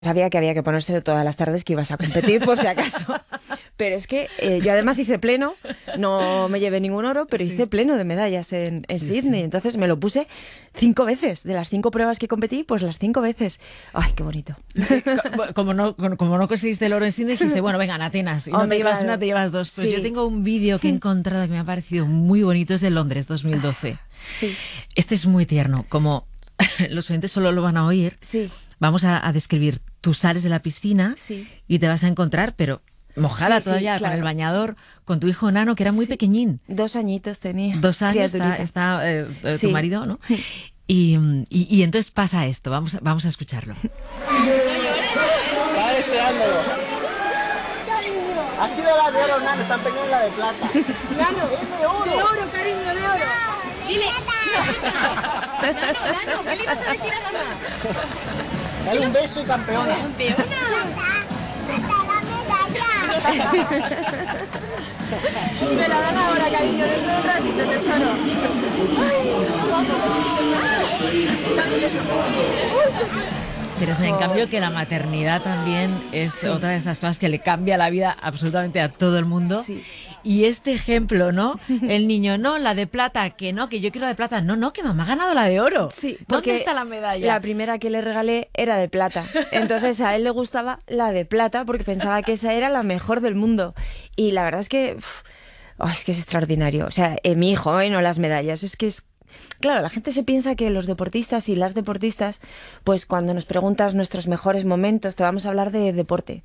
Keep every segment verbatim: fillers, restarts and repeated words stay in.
Sabía que había que ponérselo todas las tardes que ibas a competir, por si acaso. Pero es que eh, yo además hice pleno, no me llevé ningún oro, pero sí. hice pleno de medallas en, en sí, Sydney. Sí. Entonces me lo puse cinco veces. De las cinco pruebas que competí, pues las cinco veces. ¡Ay, qué bonito! Como no, como no conseguiste el oro en Sydney, dijiste, bueno, venga, en Atenas. Y no Hombre, te llevas claro. una, te llevas dos. Pues sí. yo tengo un vídeo que he encontrado que me ha parecido muy bonito, es de Londres, dos mil doce. Sí. Este es muy tierno, como los oyentes solo lo van a oír. Sí. Vamos a, a describir. Tú sales de la piscina sí. y te vas a encontrar, pero mojada sí, todavía, sí, claro. con el bañador, con tu hijo Nano, que era muy sí. pequeñín. Dos añiñitos tenía. Dos años está, está eh, sí. tu marido, ¿no? Y, y, y entonces pasa esto, vamos, vamos a escucharlo. Está deseándolo. Ha sido la de oro, Nano, está empeñada en la de plata. Nano, es de oro. De oro, cariño, de oro. Dile. Nano, Nano, ¿qué le vas a decir a mamá? Dale un beso y campeona. ¿Campeona? Me la dan ahora, cariño, dentro de un ratito, tesoro. Teresa, en cambio que la maternidad también es sí. otra de esas cosas que le cambia la vida absolutamente a todo el mundo. Sí. Y este ejemplo, ¿no? El niño, no, la de plata, que no, que yo quiero la de plata. No, no, que mamá ha ganado la de oro. Sí, ¿Dónde está la medalla? La primera que le regalé era de plata. Entonces a él le gustaba la de plata porque pensaba que esa era la mejor del mundo. Y la verdad es que, uf, oh, es que es extraordinario. O sea, eh, mi hijo, ¿eh? No las medallas. Es que es Claro, la gente se piensa que los deportistas y las deportistas, pues cuando nos preguntas nuestros mejores momentos, te vamos a hablar de deporte.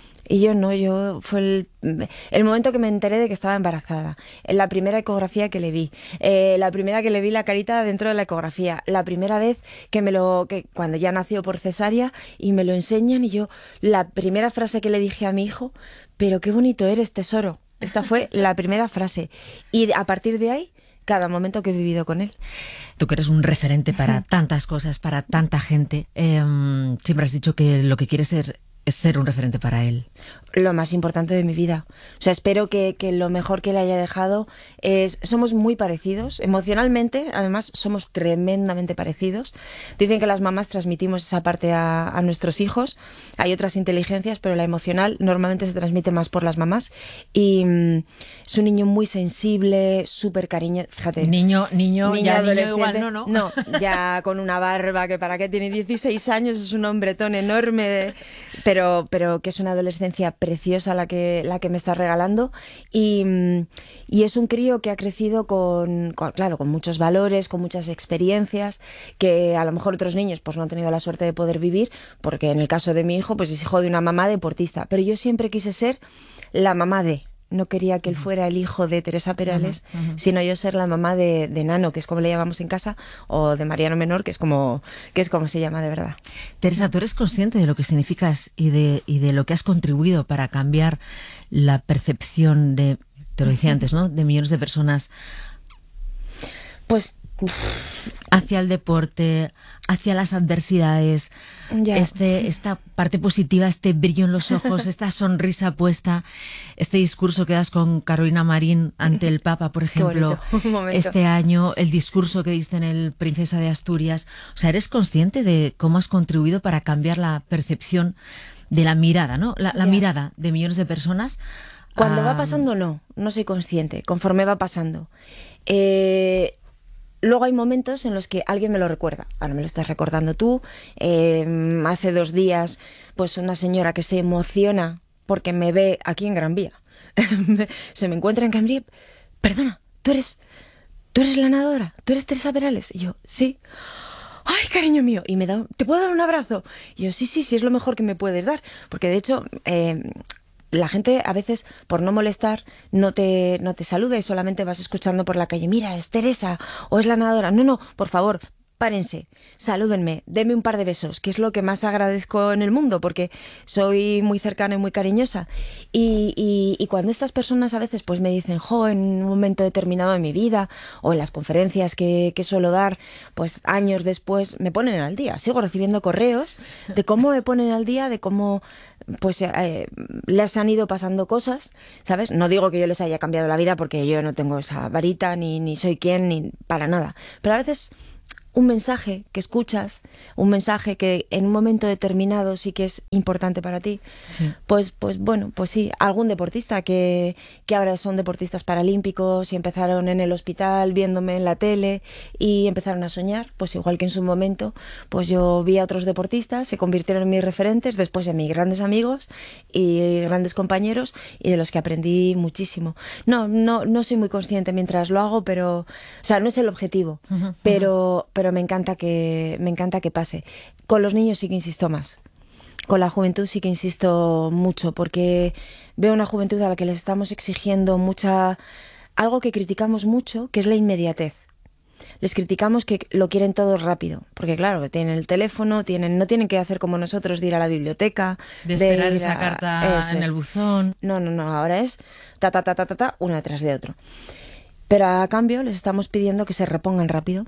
Y yo no, yo fue el, el momento que me enteré de que estaba embarazada, la primera ecografía que le vi, eh, la primera que le vi la carita dentro de la ecografía, la primera vez que me lo, que cuando ya nació por cesárea y me lo enseñan y yo, la primera frase que le dije a mi hijo, pero qué bonito eres, tesoro. Esta fue la primera frase. Y a partir de ahí, cada momento que he vivido con él. Tú que eres un referente para tantas cosas, para tanta gente, eh, siempre has dicho que lo que quieres ser es ser un referente para él. Lo más importante de mi vida. O sea, espero que, que lo mejor que le haya dejado es... Somos muy parecidos, emocionalmente, además somos tremendamente parecidos. Dicen que las mamás transmitimos esa parte a, a nuestros hijos. Hay otras inteligencias, pero la emocional normalmente se transmite más por las mamás. Y mm, es un niño muy sensible, súper cariñoso. Fíjate. Niño, niño, niño ya niño igual, no, no. No, ya con una barba que para qué tiene dieciséis años, es un hombretón enorme, de, pero, pero que es una adolescencia preciosa la que, la que me está regalando y, y es un crío que ha crecido con, con, claro, con muchos valores, con muchas experiencias que a lo mejor otros niños pues no han tenido la suerte de poder vivir, porque en el caso de mi hijo pues es hijo de una mamá deportista, pero yo siempre quise ser la mamá de... No quería que él fuera el hijo de Teresa Perales, uh-huh, uh-huh. sino yo ser la mamá de, de Nano, que es como le llamamos en casa, o de Mariano Menor, que es como que es como se llama de verdad. Teresa, ¿tú eres consciente de lo que significas y de, y de lo que has contribuido para cambiar la percepción de, te lo decía antes, ¿no?, de millones de personas? Pues... hacia el deporte, hacia las adversidades, ya. este, esta parte positiva, este brillo en los ojos, esta sonrisa puesta, este discurso que das con Carolina Marín ante el Papa, por ejemplo, este año, el discurso que diste en el Princesa de Asturias. O sea, ¿eres consciente de cómo has contribuido para cambiar la percepción de la mirada, ¿no? La, la mirada de millones de personas. Cuando a... va pasando, no, no soy consciente, conforme va pasando. Eh... Luego hay momentos en los que alguien me lo recuerda. Ahora me lo estás recordando tú. Eh, hace dos días, pues una señora que se emociona porque me ve aquí en Gran Vía. Se me encuentra en Gran Vía. Perdona, ¿tú eres, tú eres la nadadora? ¿Tú eres Teresa Perales? Y yo, sí. ¡Ay, cariño mío! Y me da, ¿te puedo dar un abrazo? Y yo, sí, sí, sí, es lo mejor que me puedes dar. Porque de hecho... Eh, la gente a veces, por no molestar, no te, no te saluda y solamente vas escuchando por la calle, mira, es Teresa o es la nadadora. No, no, por favor, párense, salúdenme, denme un par de besos, que es lo que más agradezco en el mundo, porque soy muy cercana y muy cariñosa. Y, y, y cuando estas personas a veces pues me dicen, jo, en un momento determinado de mi vida, o en las conferencias que, que suelo dar, pues años después, me ponen al día. Sigo recibiendo correos de cómo me ponen al día, de cómo pues eh, les han ido pasando cosas, ¿sabes? No digo que yo les haya cambiado la vida, porque yo no tengo esa varita, ni, ni soy quien, ni para nada. Pero a veces... un mensaje que escuchas, un mensaje que en un momento determinado sí que es importante para ti, sí. pues, pues bueno, pues sí, algún deportista que, que ahora son deportistas paralímpicos y empezaron en el hospital viéndome en la tele y empezaron a soñar, pues igual que en su momento, pues yo vi a otros deportistas, se convirtieron en mis referentes, después en mis grandes amigos y grandes compañeros y de los que aprendí muchísimo. No, no, no soy muy consciente mientras lo hago, pero, o sea, no es el objetivo, uh-huh, pero, uh-huh. pero me encanta que, me encanta que pase. Con los niños sí que insisto más. Con la juventud sí que insisto mucho, porque veo una juventud a la que les estamos exigiendo mucha, algo que criticamos mucho, que es la inmediatez. Les criticamos que lo quieren todo rápido, porque claro, tienen el teléfono, tienen, no tienen que hacer como nosotros de ir a la biblioteca, de esperar de esa a, carta en es. el buzón. No, no, no, ahora es ta, ta, ta, ta, ta, ta, uno detrás de otro. Pero a cambio les estamos pidiendo que se repongan rápido,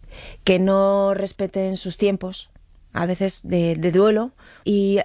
que no respeten sus tiempos, a veces de, de duelo, y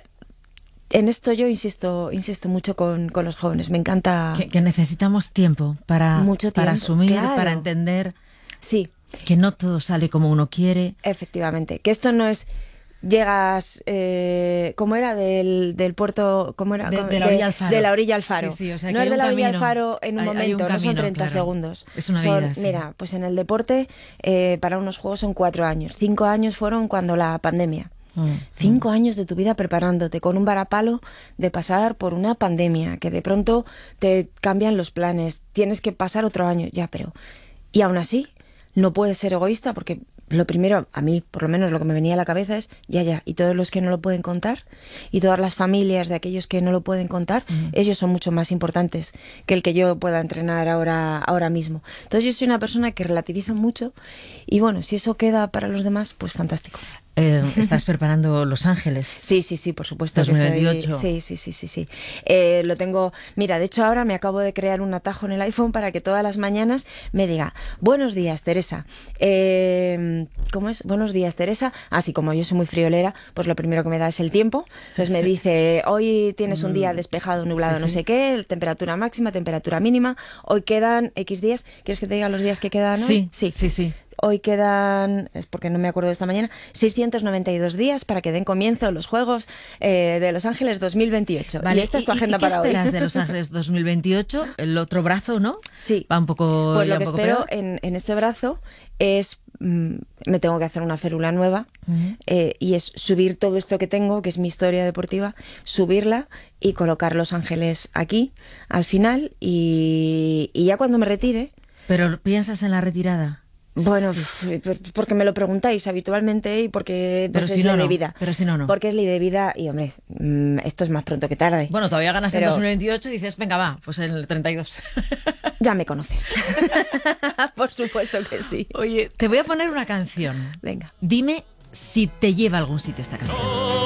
en esto yo insisto insisto mucho con, con los jóvenes. Me encanta... Que, que necesitamos tiempo para, mucho tiempo, para asumir, claro. para entender sí. que no todo sale como uno quiere. Efectivamente, que esto no es... Llegas, eh, ¿cómo era? Del, del puerto, ¿cómo era? De, de la orilla al faro. De la orilla al faro. Sí, sí, o sea, no es de la orilla al faro en un hay, momento, hay un camino, no son treinta claro. segundos. Es una son, vida, sí. Mira, pues en el deporte, eh, para unos juegos son cuatro años. Cinco años fueron cuando la pandemia. Mm, Cinco mm. años de tu vida preparándote con un varapalo de pasar por una pandemia, que de pronto te cambian los planes, tienes que pasar otro año, ya, pero... Y aún así, no puedes ser egoísta porque... Lo primero, a mí, por lo menos lo que me venía a la cabeza es, ya, ya, y todos los que no lo pueden contar, y todas las familias de aquellos que no lo pueden contar, uh-huh. ellos son mucho más importantes que el que yo pueda entrenar ahora, ahora mismo. Entonces yo soy una persona que relativizo mucho, y bueno, si eso queda para los demás, pues fantástico. Eh, ¿Estás preparando Los Ángeles? Sí, sí, sí, por supuesto. dos mil veintiocho. Sí, sí, sí, sí, sí. Eh, lo tengo... Mira, de hecho ahora me acabo de crear un atajo en el iPhone para que todas las mañanas me diga, buenos días, Teresa. Eh, ¿Cómo es? Buenos días, Teresa. Así como yo soy muy friolera, pues lo primero que me da es el tiempo. Entonces me dice, hoy tienes un día despejado, nublado, sí, no sí. sé qué, temperatura máxima, temperatura mínima, hoy quedan X días. ¿Quieres que te diga los días que quedan hoy? Sí, sí, sí, sí. Hoy quedan, es porque no me acuerdo de esta mañana, seiscientos noventa y dos días para que den comienzo los Juegos eh, de Los Ángeles dos mil veintiocho. Vale, y esta es tu agenda ¿y qué para hoy. ¿Qué esperas de Los Ángeles dos mil veintiocho? El otro brazo, ¿no? Sí. Va un poco... Pues lo que poco espero en, en este brazo es... Mmm, me tengo que hacer una férula nueva uh-huh. eh, y es subir todo esto que tengo, que es mi historia deportiva, subirla y colocar Los Ángeles aquí, al final, y, y ya cuando me retire... ¿Pero piensas en la retirada? Bueno, sí. porque me lo preguntáis habitualmente y porque pues, pero si es no, ley no. de vida. Pero si no, no. Porque es ley de vida y, hombre, esto es más pronto que tarde. Bueno, todavía ganas pero... en dos mil veintiocho y dices, venga, va, pues en el treinta y dos. Ya me conoces. Por supuesto que sí. Oye, te voy a poner una canción. Venga. Dime si te lleva a algún sitio esta canción.